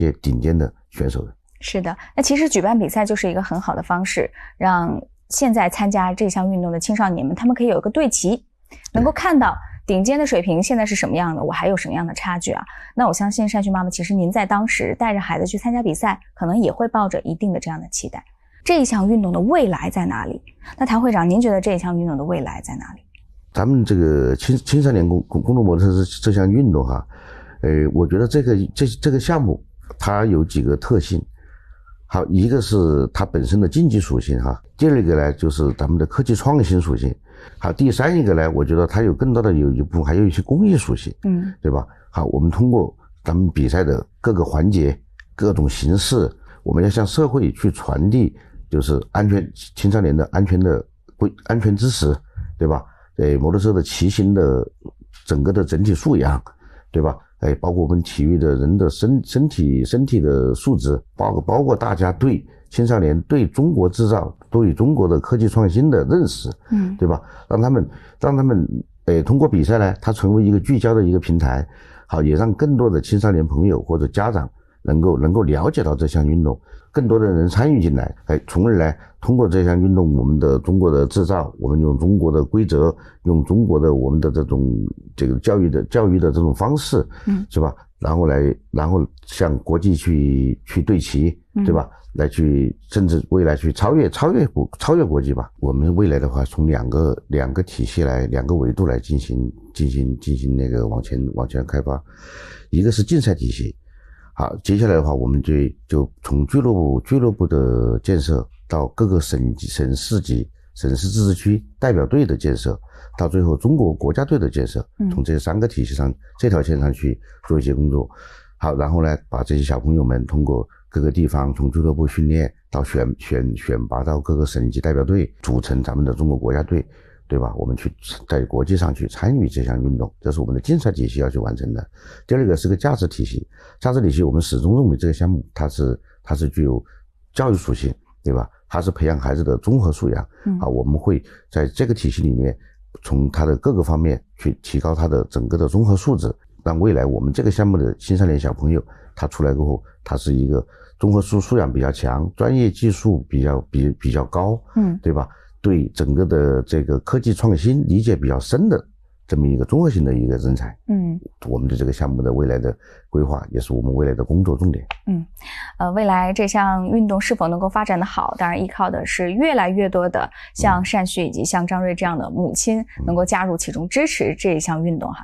些顶尖的选手的。 是的，那其实举办比赛就是一个很好的方式，让现在参加这项运动的青少年们，他们可以有一个对齐，能够看到顶尖的水平现在是什么样的，我还有什么样的差距啊。那我相信善旭妈妈，其实您在当时带着孩子去参加比赛，可能也会抱着一定的这样的期待。这一项运动的未来在哪里？那谭会长，您觉得这一项运动的未来在哪里？ 咱们这个青少年公路摩托车这项运动哈，我觉得这个项目它有几个特性。好，一个是它本身的竞技属性哈，第二个呢就是咱们的科技创新属性。好，第三一个呢，我觉得它有更大的有一部分还有一些公益属性，对吧？好，我们通过咱们比赛的各个环节、各种形式，我们要向社会去传递就是青少年的安全知识，对吧？摩托车的骑行的整个的整体素养，对吧？包括我们体育的人的身体的素质，包括大家对青少年对中国制造、对中国的科技创新的认识，对吧？让他们通过比赛呢，它成为一个聚焦的一个平台，好，也让更多的青少年朋友或者家长能够了解到这项运动，更多的人参与进来，从而呢，通过这项运动，我们的中国的制造，我们用中国的规则，用中国的我们的这个教育的这种方式，是吧？然后向国际去对齐，对吧？来去甚至未来去超越国际吧。我们未来的话，从两个体系来，两个维度来进行那个往前开发。一个是竞赛体系。好，接下来的话，我们就从俱乐部的建设到各个省市级、省市自治区代表队的建设，到最后中国国家队的建设，从这三个体系上这条线上去做一些工作。好，然后呢，把这些小朋友们通过各个地方从俱乐部训练到选拔到各个省级代表队，组成咱们的中国国家队，对吧？我们去在国际上去参与这项运动，这是我们的竞赛体系要去完成的。第二个是个价值体系，我们始终认为这个项目它是具有教育属性，对吧？它是培养孩子的综合素养，我们会在这个体系里面，从它的各个方面去提高它的整个的综合素质，让未来我们这个项目的青少年小朋友，他出来过后，他是一个综合素养比较强，专业技术比较高，对吧？对整个的这个科技创新理解比较深的这么一个综合性的一个人才。我们的这个项目的未来的规划也是我们未来的工作重点。 未来这项运动是否能够发展的好，当然依靠的是越来越多的像善旭以及像张瑞这样的母亲能够加入其中，支持这一项运动哈。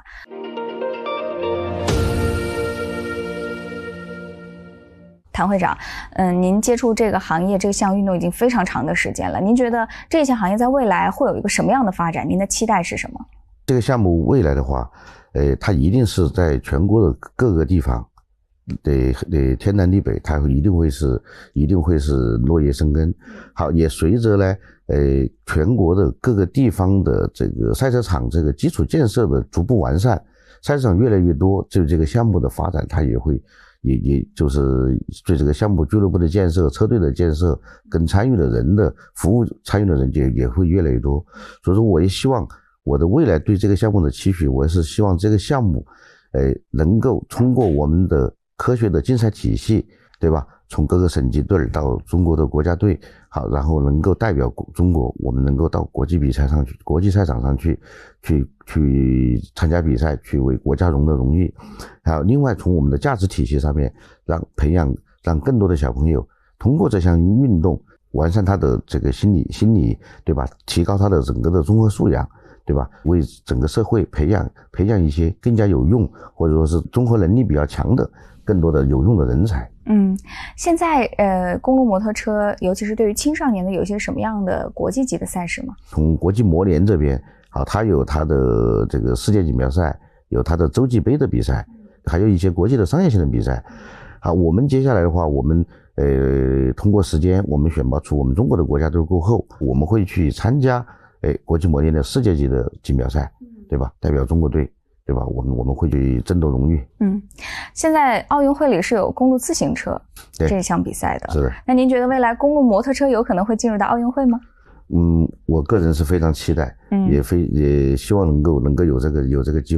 谭会长，您接触这个行业这项运动已经非常长的时间了，您觉得这项行业在未来会有一个什么样的发展？您的期待是什么？ 这个项目未来的话，它一定是在全国的各个地方，天南地北，它一定会是落叶生根。好，也随着呢，全国的各个地方的这个赛车场这个基础建设的逐步完善，赛车场越来越多，就这个项目的发展，它也就是对这个项目俱乐部的建设、车队的建设跟参与的人的服务参与的人也会越来越多。所以说我也希望我的未来对这个项目的期许，我是希望这个项目能够通过我们的科学的竞赛体系，对吧？从各个省级队到中国的国家队，好，然后能够代表中国，我们能够到国际比赛上去、国际赛场上去参加比赛，去为国家荣的荣誉。还有另外从我们的价值体系上面，让更多的小朋友通过这项运动完善他的这个心理，对吧？提高他的整个的综合素养，对吧？为整个社会培养一些更加有用，或者说是综合能力比较强的更多的有用的人才。 现在公路摩托车尤其是对于青少年的有一些什么样的国际级的赛事吗？ 从国际摩联这边，好，它有它的这个世界锦标赛，有它的洲际杯的比赛，还有一些国际的商业性的比赛。好，我们接下来的话，我们通过时间，我们选拔出我们中国的国家队过后，我们会去参加国际摩联的世界级的锦标赛，对吧？代表中国队，对吧？我们会去争夺荣誉。 现在奥运会里是有公路自行车这项比赛的， 是的。 那您觉得未来公路摩托车有可能会进入到奥运会吗？ 我个人是非常期待，也希望能够有这个机会。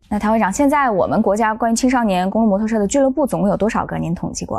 那谭会长，现在我们国家关于青少年公路摩托车的俱乐部总共有多少个？您统计过？